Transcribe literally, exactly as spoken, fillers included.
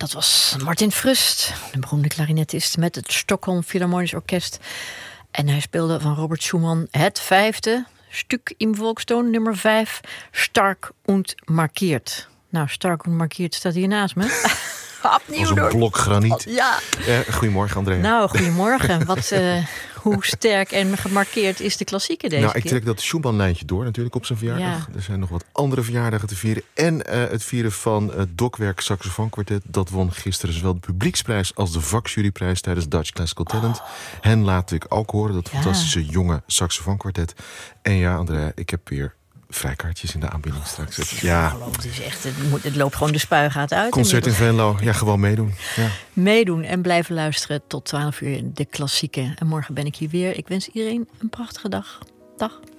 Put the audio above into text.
dat was Martin Frust, de beroemde klarinetist met het Stockholm Philharmonisch Orkest. En hij speelde van Robert Schumann het vijfde stuk im Volkstoon, nummer vijf, Stark und markiert. Nou, Stark und markiert staat hier naast me. Opnieuw als een door. blok graniet. Ja. Eh, goedemorgen, Andrea. Nou, goedemorgen. Wat, uh, hoe sterk en gemarkeerd is de klassieke deze nou, ik keer? trek dat Schumann-lijntje door natuurlijk op zijn verjaardag. Ja. Er zijn nog wat andere verjaardagen te vieren. En uh, het vieren van het Dokwerk Saxofoonkwartet. Dat won gisteren zowel de publieksprijs als de vakjuryprijs tijdens Dutch Classical Talent. Oh. Hen laat ik ook horen, dat Ja. fantastische jonge saxofoonkwartet. En ja, Andrea, ik heb weer vrijkaartjes in de aanbieding straks. Het is ja. ongelooflijk. Het, is echt, het, moet, het loopt gewoon de spuigaat uit. Concert in Venlo, ja, gewoon meedoen. Ja. Meedoen en blijven luisteren tot twaalf uur de klassieke. En morgen ben ik hier weer. Ik wens iedereen een prachtige dag. Dag.